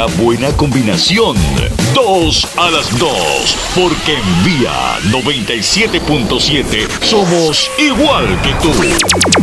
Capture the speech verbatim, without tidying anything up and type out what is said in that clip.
una buena combinación. Dos a las dos, porque en Vía noventa y siete punto siete somos igual que tú.